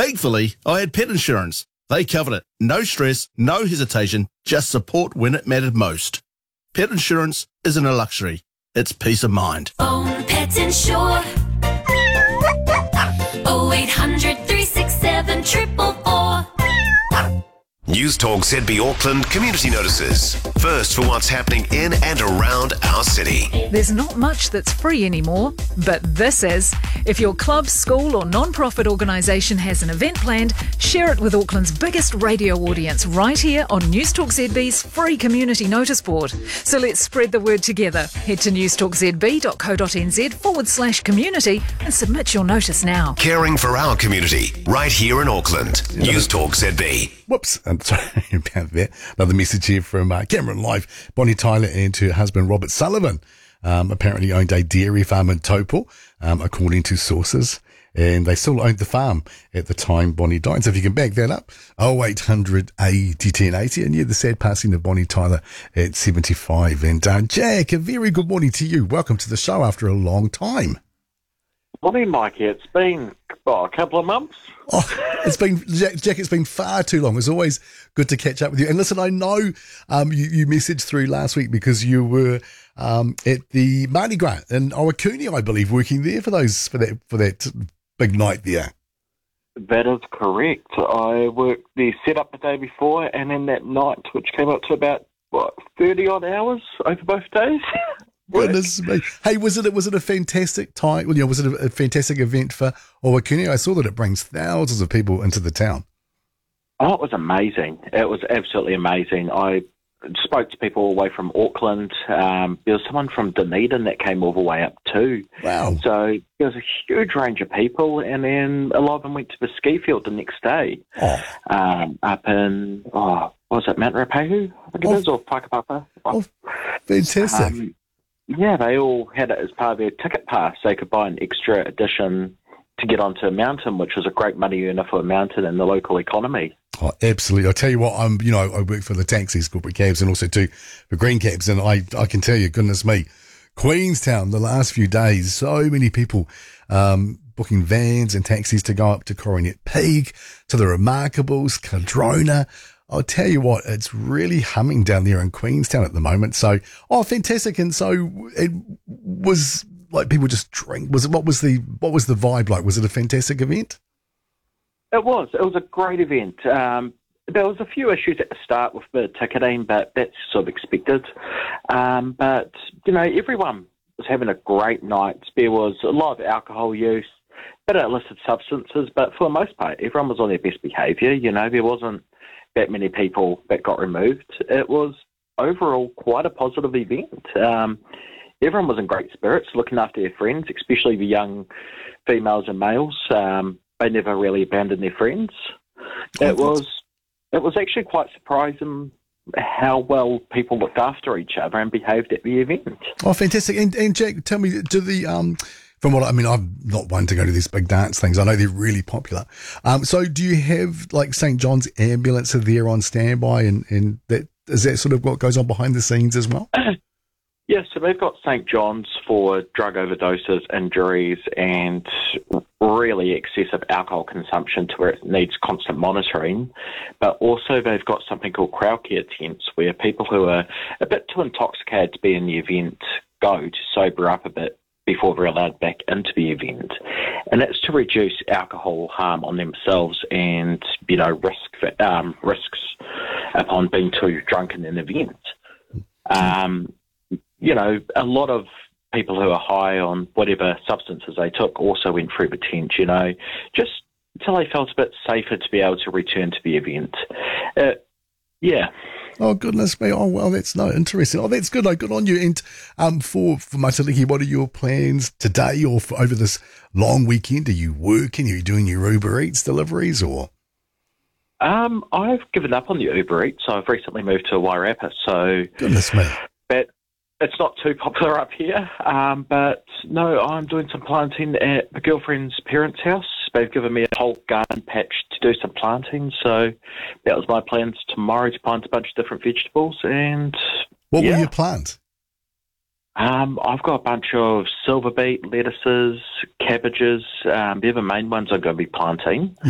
Thankfully, I had pet insurance. They covered it. No stress, no hesitation, just support when it mattered most. Pet insurance isn't a luxury. It's peace of mind. Phone Pet Insure. 0800 367 444. News Talk ZB Auckland Community Notices. First for what's happening in and around our city. There's not much that's free anymore, but this is. If your club, school or non-profit organisation has an event planned, share it with Auckland's biggest radio audience right here on News Talk ZB's free community notice board. So let's spread the word together. Head to newstalkzb.co.nz/community and submit your notice now. Caring for our community right here in Auckland. News Talk ZB. Whoops, I'm sorry about that. Another message here from Cameron Live. Bonnie Tyler and her husband Robert Sullivan apparently owned a dairy farm in Taupo, according to sources. And they still owned the farm at the time Bonnie died. So if you can back that up, 0800 80 1080. And yeah, the sad passing of Bonnie Tyler at 75. And Jack, a very good morning to you. Welcome to the show after a long time. Morning, Mikey. It's been a couple of months. Oh, it's been Jack. It's been far too long. It's always good to catch up with you. And listen, I know you messaged through last week because you were at the Mardi Gras in Owakuni, I believe, working there for that big night there. That is correct. I worked the setup the day before, and then that night, which came up to about 30 odd hours over both days. Goodness me. Hey, was it a fantastic time? Well, was it a fantastic event for Owakuni? I saw that it brings thousands of people into the town. Oh, it was amazing. It was absolutely amazing. I spoke to people all the way from Auckland. There was someone from Dunedin that came all the way up too. Wow. So there was a huge range of people, and then a lot of them went to the ski field the next day. Oh. Up in, what was it, Mount Ruapehu, I think it is, or Whakapapa. Oh, fantastic. Yeah, they all had it as part of their ticket pass. They could buy an extra edition to get onto a mountain, which was a great money earner for a mountain and the local economy. Oh, absolutely. I'll tell you what, I work for the taxis, corporate cabs, and also too for green cabs. And I can tell you, goodness me, Queenstown, the last few days, so many people booking vans and taxis to go up to Coronet Peak, to the Remarkables, Cardrona. I'll tell you what, it's really humming down there in Queenstown at the moment. So, fantastic. And so it was like people just drink. What was the vibe like? Was it a fantastic event? It was a great event. There was a few issues at the start with the ticketing, but that's sort of expected. But, everyone was having a great night. There was a lot of alcohol use, a bit of illicit substances, but for the most part, everyone was on their best behaviour. There wasn't that many people that got removed. It was overall quite a positive event. Everyone was in great spirits, looking after their friends, especially the young females and males. They never really abandoned their friends. It was actually quite surprising how well people looked after each other and behaved at the event. Oh, fantastic. And Jack, tell me, from what I'm not one to go to these big dance things. I know they're really popular. So do you have like St. John's ambulance there on standby, and that is that sort of what goes on behind the scenes as well? Yes, so they've got St. John's for drug overdoses, injuries, and really excessive alcohol consumption to where it needs constant monitoring. But also they've got something called crowd care tents where people who are a bit too intoxicated to be in the event go to sober up a bit before they're allowed back into the event. And that's to reduce alcohol harm on themselves and, risks upon being too drunk in an event. A lot of people who are high on whatever substances they took also went through the tent, just until they felt a bit safer to be able to return to the event. Oh, goodness me. Oh, well, that's interesting. Oh, that's good. Good on you. And for Matariki, what are your plans today or over this long weekend? Are you working? Are you doing your Uber Eats deliveries or? I've given up on the Uber Eats. So I've recently moved to Wairarapa. So goodness me. But it's not too popular up here. But no, I'm doing some planting at my girlfriend's parents' house. They've given me a whole garden patch to do some planting. So that was my plans tomorrow, to plant a bunch of different vegetables. And what will you plant? I've got a bunch of silver beet, lettuces, cabbages. They're the main ones I'm going to be planting.